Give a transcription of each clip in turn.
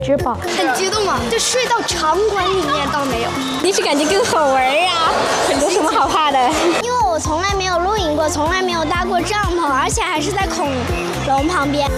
吃饱。 很激动啊！就睡到场馆里面倒没有， 你是感觉更好玩呀？有什么好怕的？ 因为我从来没有露营过，从来没有搭过帐篷，而且还是在恐龙旁边。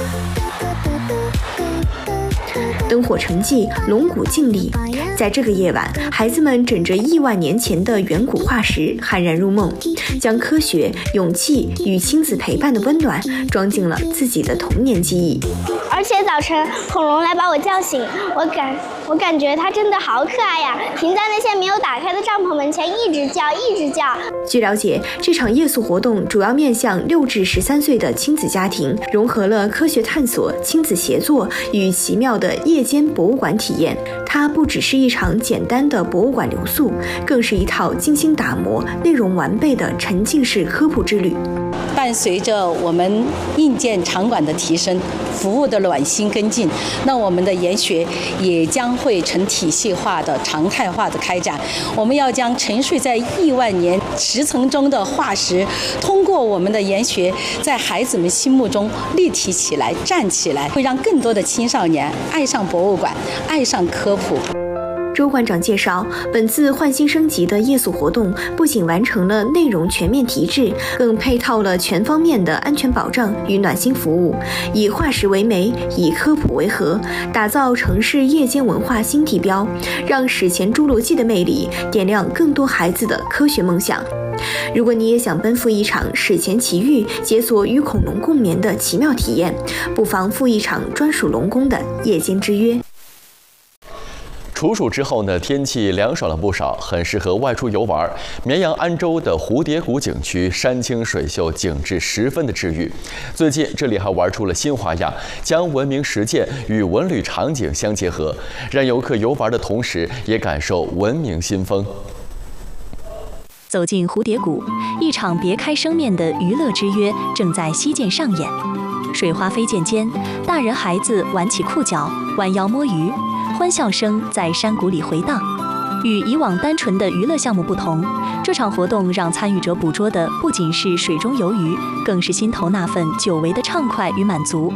灯火成绩，龙骨敬礼。在这个夜晚，孩子们枕着亿万年前的远古化石酣然入梦，将科学、勇气与亲子陪伴的温暖装进了自己的童年记忆。 而且早晨恐龙来把我叫醒，我感觉它真的好可爱呀！停在那些没有打开的帐篷门前，一直叫，一直叫。 据了解，这场夜宿活动主要面向6至13岁的亲子家庭，融合了科学探索、亲子协作与奇妙的夜间博物馆体验。它不只是一场简单的博物馆留宿，更是一套精心打磨、内容完备的沉浸式科普之旅。 伴随着我们硬件场馆的提升，服务的暖心跟进，那我们的研学也将会成体系化的、常态化的开展。我们要将沉睡在亿万年石层中的化石，通过我们的研学，在孩子们心目中立体起来、站起来，会让更多的青少年爱上博物馆，爱上科普。 周馆长介绍，本次换新升级的夜宿活动不仅完成了内容全面提质，更配套了全方面的安全保障与暖心服务，以化石为媒，以科普为核，打造城市夜间文化新地标，让史前侏罗纪的魅力点亮更多孩子的科学梦想。如果你也想奔赴一场史前奇遇，解锁与恐龙共眠的奇妙体验，不妨赴一场专属龙宫的夜间之约。 处暑之后呢，天气凉爽了不少，很适合外出游玩。绵阳安州的蝴蝶谷景区山清水秀，景致十分的治愈。最近这里还玩出了新花样，将文明实践与文旅场景相结合，让游客游玩的同时也感受文明新风。 走进蝴蝶谷，一场别开生面的娱乐之约正在西涧上演。水花飞溅间，大人孩子玩起裤脚，弯腰摸鱼，欢笑声在山谷里回荡。与以往单纯的娱乐项目不同，这场活动让参与者捕捉的不仅是水中游鱼，更是心头那份久违的畅快与满足。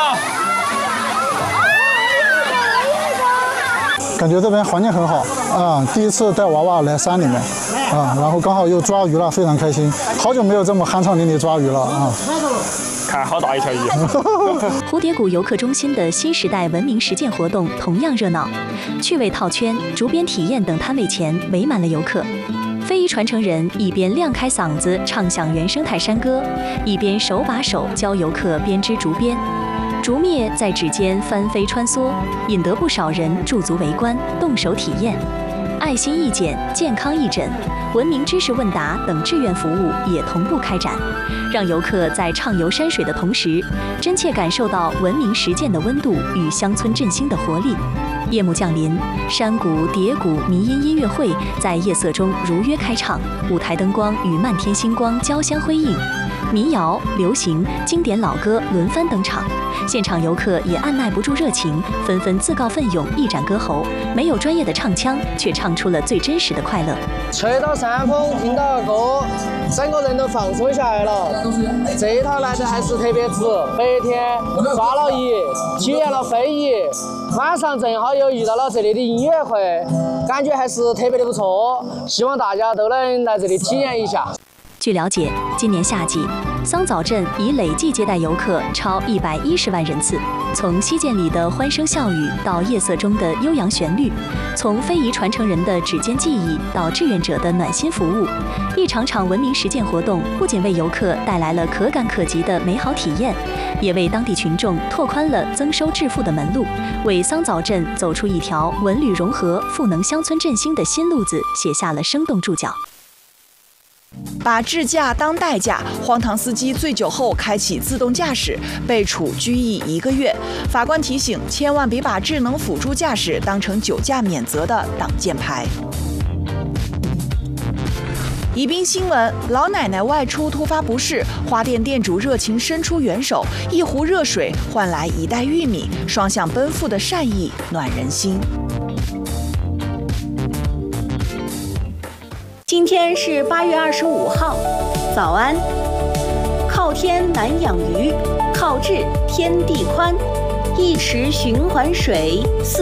感觉这边环境很好啊，第一次带娃娃来山里面啊，然后刚好又抓鱼了，非常开心。好久没有这么酣畅淋漓抓鱼了啊！ 看好大一条鱼。 蝴蝶谷游客中心的新时代文明实践活动同样热闹，趣味套圈、竹编体验等摊位前围满了游客。非遗传承人一边亮开嗓子唱响原生态山歌，一边手把手教游客编织竹编。竹篾在指间翻飞穿梭，引得不少人驻足围观、动手体验。爱心义检、健康义诊、文明知识问答等志愿服务也同步开展，让游客在畅游山水的同时，真切感受到文明实践的温度与乡村振兴的活力。夜幕降临，山谷蝶谷迷音乐会在夜色中如约开唱，舞台灯光与漫天星光交相辉映，民谣、流行、经典老歌轮番登场。现场游客也按耐不住热情，纷纷自告奋勇一展歌喉，没有专业的唱腔，却唱出了最真实的快乐。 吹到山峰，听到歌，整个人都放松下来了。这一趟来的还是特别值，白天抓了鱼，体验了飞鱼，晚上正好又遇到了这里的音乐会，感觉还是特别的不错。希望大家都能来这里体验一下。 据了解，今年夏季，桑枣镇已累计接待游客超110万人次。从西涧里的欢声笑语到夜色中的悠扬旋律，从非遗传承人的指尖技艺到志愿者的暖心服务，一场场文明实践活动不仅为游客带来了可感可及的美好体验，也为当地群众拓宽了增收致富的门路，为桑枣镇走出一条文旅融合、赋能乡村振兴的新路子写下了生动注脚。 把智驾当代驾，荒唐司机醉酒后开启自动驾驶，被处拘役1个月。法官提醒，千万别把智能辅助驾驶当成酒驾免责的挡箭牌。宜宾新闻：老奶奶外出突发不适，花店店主热情伸出援手，一壶热水换来1袋玉米，双向奔赴的善意暖人心。 今天是8月25号，早安。靠天难养鱼，靠智天地宽。 一池循环水。